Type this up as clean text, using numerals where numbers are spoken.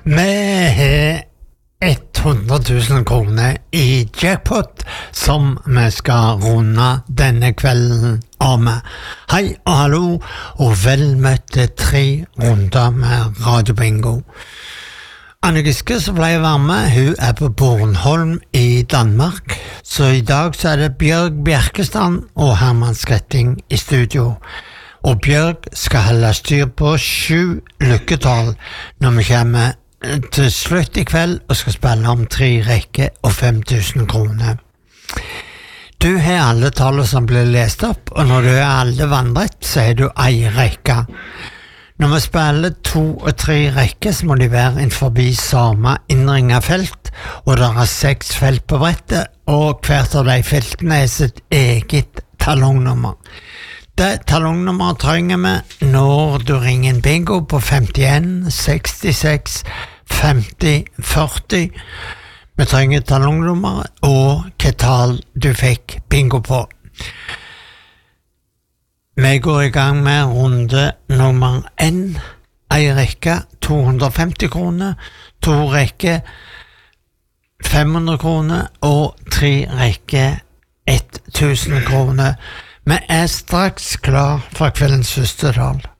Vi har 100 000 kroner i jackpot som vi skal runde denne kvelden av med. Hei og hallo, og vel møtt til 3 runder med Radio Bingo. Anne Giske som pleier å være med, hun på Bornholm i Danmark. Så i dag så det Bjørg Bjerkestrand og Herman Skretting i studio. Og Bjørg skal holde styr på 7 lykketall når vi kommer til slutt i kveld og skal spille om 3 rekker og 5 000 kroner. Du har alle tallene som blir lest opp, og når du har alle vannrett, så har du en rekke. Når vi spiller 2 og 3 rekker, så må de være innenfor samme innringet felt, og det 6 felt på brettet, og hvert av de feltene sitt eget talongnummer. Det talongnummeret trenger vi når du ringer en bingo på 51 66 50 40. Vi trenger talongnummeret og hva tall du fikk bingo på. Vi går i gang med runde nummer 1. En rekke 250 kroner, 2 rekker 500 kroner og 3 rekker 1000 kroner. Vi straks klar for kveldens første tall.